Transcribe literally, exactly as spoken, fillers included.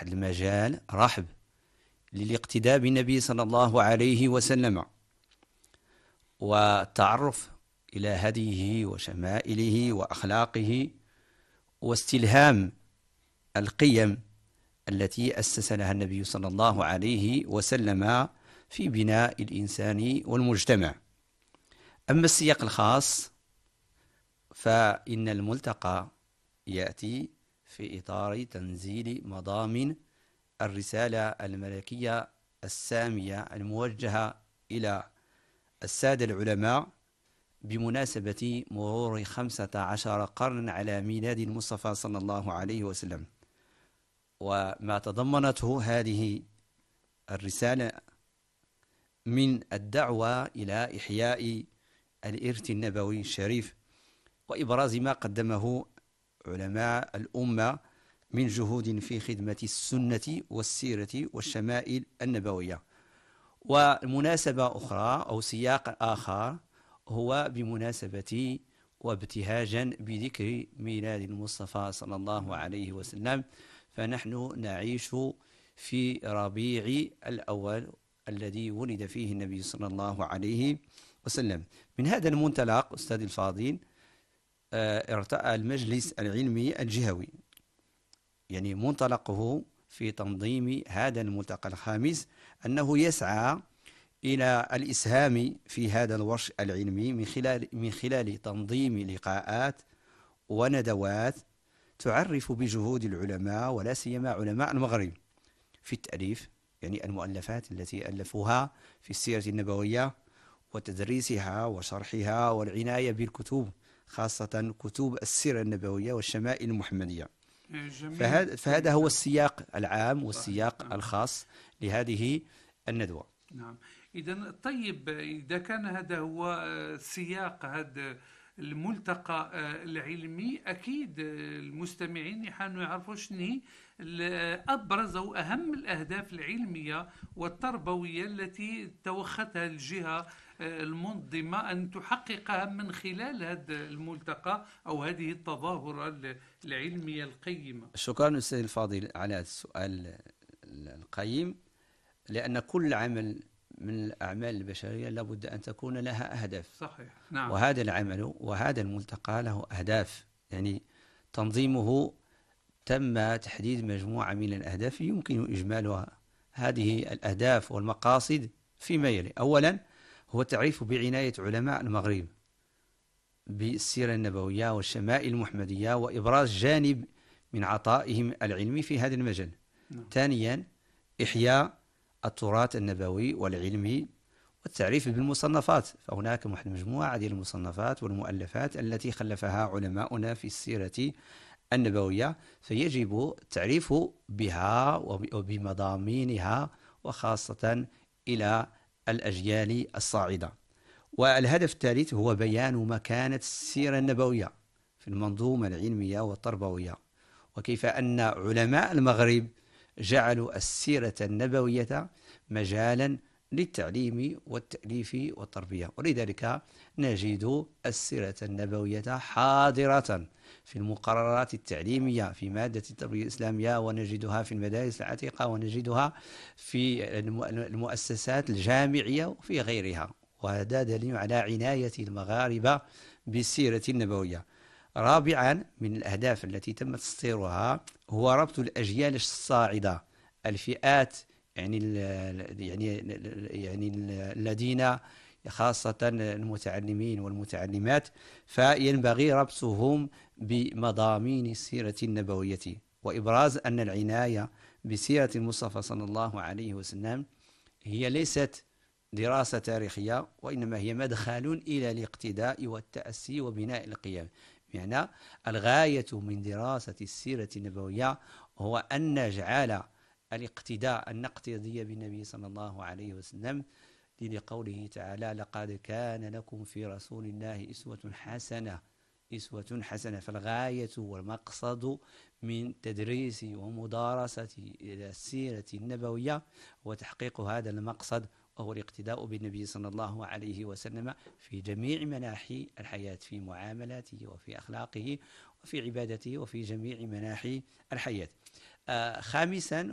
واحد المجال رحب للاقتداء بالنبي صلى الله عليه وسلم والتعرف إلى هديه وشمائله وأخلاقه واستلهام القيم التي أسس لها النبي صلى الله عليه وسلم في بناء الإنسان والمجتمع. أما السياق الخاص فإن الملتقى يأتي في إطار تنزيل مضامن الرسالة الملكية السامية الموجهة إلى السادة العلماء بمناسبة مرور خمسة عشر قرنا على ميلاد المصطفى صلى الله عليه وسلم، وما تضمنته هذه الرسالة من الدعوة إلى إحياء الإرث النبوي الشريف وإبراز ما قدمه علماء الأمة من جهود في خدمة السنة والسيرة والشمائل النبوية. ومناسبة أخرى أو سياق آخر هو بمناسبة وابتهاجا بذكر ميلاد المصطفى صلى الله عليه وسلم، فنحن نعيش في ربيع الأول الذي ولد فيه النبي صلى الله عليه وسلم. من هذا المنطلق أستاذ الفاضل ارتأى المجلس العلمي الجهوي يعني منطلقه في تنظيم هذا الملتقى الخامس أنه يسعى إلى الإسهام في هذا الورش العلمي من خلال من خلال تنظيم لقاءات وندوات تعرف بجهود العلماء ولا سيما علماء المغرب في التأليف، يعني المؤلفات التي ألفوها في السيرة النبوية وتدريسها وشرحها والعناية بالكتب خاصة كتب السيرة النبوية والشمائل المحمدية. فهذا, فهذا هو السياق العام والسياق نعم. الخاص لهذه الندوة. نعم. إذا طيب، إذا كان هذا هو سياق هذا الملتقى العلمي، أكيد المستمعين يحاولوا يعرفوا شنو أبرز أو أهم الأهداف العلمية والتربوية التي توختها الجهة المنظمة أن تحققها من خلال هذا الملتقى أو هذه التظاهرة العلمية القيمة. شكرا أستاذ الفاضل على السؤال القيم، لأن كل عمل من الأعمال البشرية لابد أن تكون لها أهداف. صحيح. نعم. وهذا العمل وهذا الملتقى له أهداف، يعني تنظيمه تم تحديد مجموعة من الأهداف يمكن إجمالها. هذه الأهداف والمقاصد فيما يلي: أولا هو التعريف بعناية علماء المغرب بالسيرة النبوية والشمائل المحمدية وإبراز جانب من عطائهم العلمي في هذا المجال. نعم. ثانيا إحياء التراث النبوي والعلمي والتعريف بالمصنفات، فهناك مجموعة ديال المصنفات والمؤلفات التي خلفها علماؤنا في السيرة النبوية، فيجب التعريف بها وبمضامينها وخاصة إلى الأجيال الصاعدة. والهدف الثالث هو بيان مكانة السيرة النبوية في المنظومة العلمية والتربوية، وكيف أن علماء المغرب جعلوا السيرة النبوية مجالا للتعليم والتأليف والتربية. ولذلك نجد السيرة النبوية حاضرة في المقررات التعليمية في مادة التربية الإسلامية، ونجدها في المدارس العتيقة، ونجدها في المؤسسات الجامعية وفي غيرها، وهذا دليل على عناية المغاربة بالسيرة النبوية. رابعا من الأهداف التي تم تسطيرها هو ربط الأجيال الصاعدة، الفئات يعني يعني يعني الذين خاصة المتعلمين والمتعلمات، فينبغي ربطهم بمضامين السيرة النبوية وإبراز أن العناية بسيرة المصطفى صلى الله عليه وسلم هي ليست دراسة تاريخية، وإنما هي مدخل إلى الاقتداء والتأسي وبناء القيم. يعني الغاية من دراسة السيرة النبوية هو أن نجعل الاقتداء أن نقتدي بالنبي صلى الله عليه وسلم لقوله تعالى: لقد كان لكم في رسول الله أسوة حسنة أسوة حسنة. فالغاية والمقصد من تدريس ومدارسة السيرة النبوية هو تحقيق هذا المقصد، وهو الاقتداء بالنبي صلى الله عليه وسلم في جميع مناحي الحياة، في معاملاته وفي أخلاقه وفي عبادته وفي جميع مناحي الحياة. آه خامسا